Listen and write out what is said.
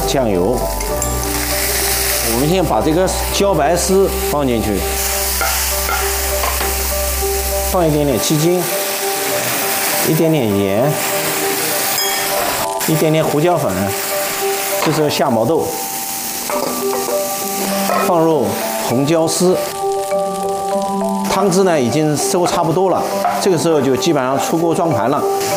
酱油。我们先把这个茭白丝放进去，放一点点鸡精，一点点盐，一点点胡椒粉，这是下毛豆，放入红椒丝。汤汁呢已经收差不多了，这个时候就基本上出锅装盘了。